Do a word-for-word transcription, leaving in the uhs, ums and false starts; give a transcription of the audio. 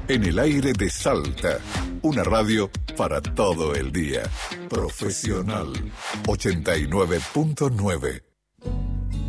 En el aire de Salta, una radio para todo el día. Profesional ochenta y nueve punto nueve.